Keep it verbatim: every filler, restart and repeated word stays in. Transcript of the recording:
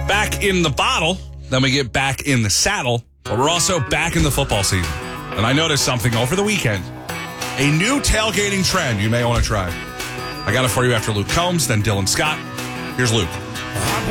back in the bottle, then we get back in the saddle, but we're also back in the football season. And I noticed something over the weekend. A new tailgating trend you may want to try. I got it for you after Luke Combs, then Dylan Scott. Here's Luke.